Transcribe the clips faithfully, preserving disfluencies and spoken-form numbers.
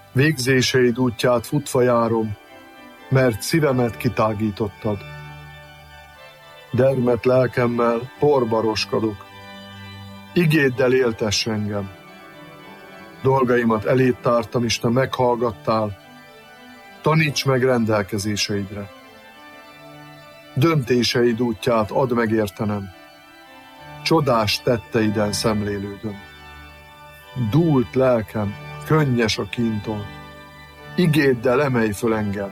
Végzéseid útját futva járom, mert szívemet kitágítottad. Dermedt lelkemmel porba roskadok. Igéddel éltess engem. Dolgaimat eléd tártam, és te meghallgattál. Taníts meg rendelkezéseidre. Döntéseid útját add meg értenem. Csodás tetteiden szemlélődöm. Dúlt lelkem, könnyes a kínton. Igéddel emelj föl engem.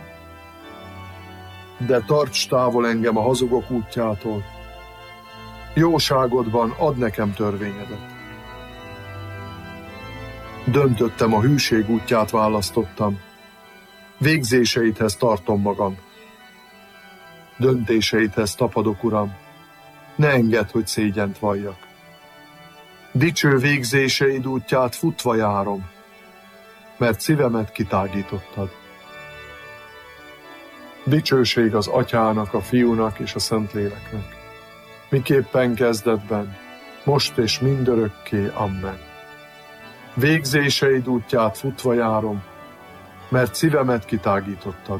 De tarts távol engem a hazugok útjától. Jóságodban add nekem törvényedet. Döntöttem, a hűség útját választottam. Végzéseidhez tartom magam. Döntéseidhez tapadok, Uram. Ne engedd, hogy szégyent valljak. Dicső végzéseid útját futva járom, mert szívemet kitágítottad. Dicsőség az Atyának, a Fiúnak és a Szentléleknek, miképpen kezdetben, most és mindörökké. Amen. Végzéseid útját futva járom, mert szívemet kitágítottad.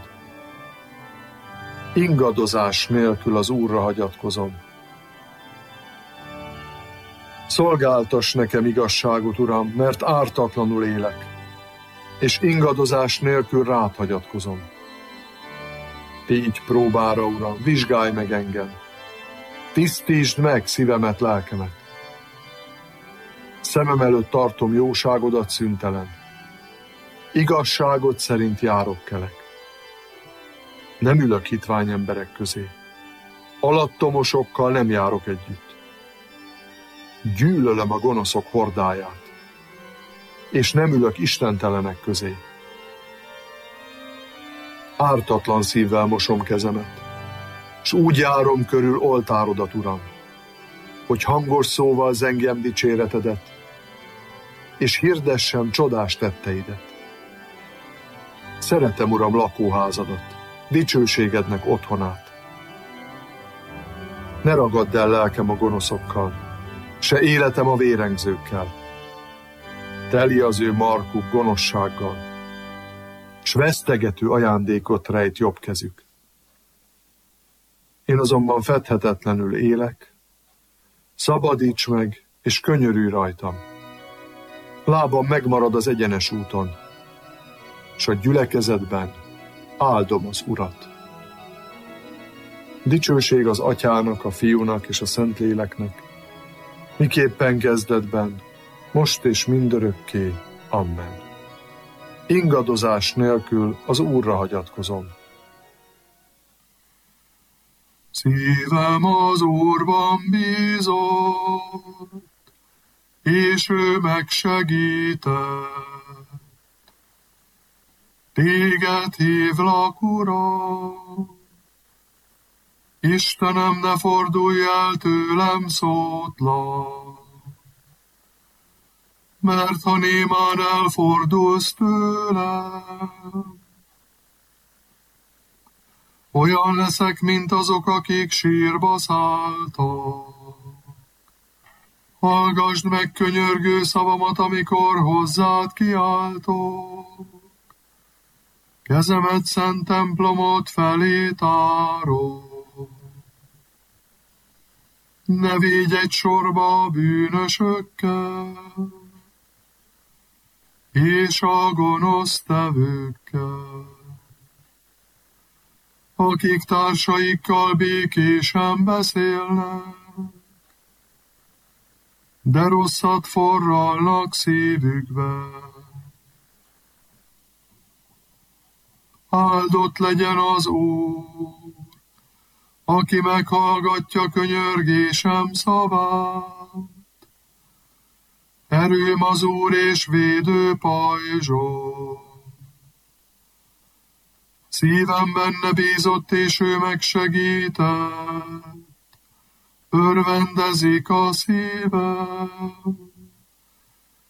Ingadozás nélkül az Úrra hagyatkozom. Szolgáltass nekem igazságot, Uram, mert ártatlanul élek, és ingadozás nélkül rád hagyatkozom. Tégy próbára, Uram, vizsgálj meg engem. Tisztítsd meg szívemet, lelkemet. Szemem előtt tartom jóságodat szüntelen. Igazságod szerint járok kelek. Nem ülök hitvány emberek közé. Alattomosokkal nem járok együtt. Gyűlölöm a gonoszok hordáját, és nem ülök istentelenek közé. Ártatlan szívvel mosom kezemet, s úgy járom körül oltárodat, Uram, hogy hangos szóval zengjem dicséretedet, és hirdessem csodás tetteidet. Szeretem, Uram, lakóházadat, dicsőségednek otthonát. Ne ragadd el lelkem a gonoszokkal, se életem a vérengzőkkel. Teli az ő markuk gonoszsággal, s vesztegető ajándékot rejt jobb kezük. Én azonban fedhetetlenül élek, szabadíts meg, és könyörülj rajtam. Lábam megmarad az egyenes úton, s a gyülekezetben áldom az Urat. Dicsőség az Atyának, a Fiúnak és a Szentléleknek, miképpen kezdetben, most és mindörökké. Amen. Ingadozás nélkül az Úrra hagyatkozom. Szívem az Úrban bízott, és ő megsegített. Téged hívlak, Uram, Istenem, ne fordulj el tőlem szótlan, mert ha némán elfordulsz tőlem, olyan leszek, mint azok, akik sírba szálltak. Hallgasd meg könyörgő szavamat, amikor hozzád kiáltok. Kezemet szent templomot felé tárom. Ne védj egy sorba a bűnösökkel, és a gonosz tevőkkel, akik társaikkal békésen beszélnek, de rosszat forralnak szívükbe. Áldott legyen az Úr, aki meghallgatja könyörgésem szavát. Erőm az Úr és védő pajzsom. Szívem benne bízott, és ő megsegített. Örvendezik a szívem.